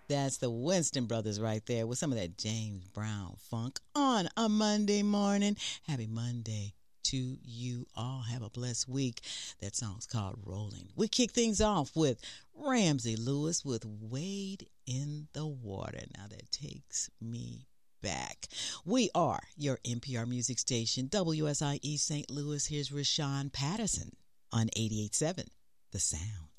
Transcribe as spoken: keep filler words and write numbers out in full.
That's the Winston Brothers right there with some of that James Brown funk on a Monday morning. Happy Monday to you all. Have a blessed week. That song's called Rolling. We kick things off with Ramsey Lewis with Wade in the Water. Now that takes me back. We are your N P R music station, W S I E Saint Louis. Here's Rashawn Patterson on eighty-eight point seven The Sound.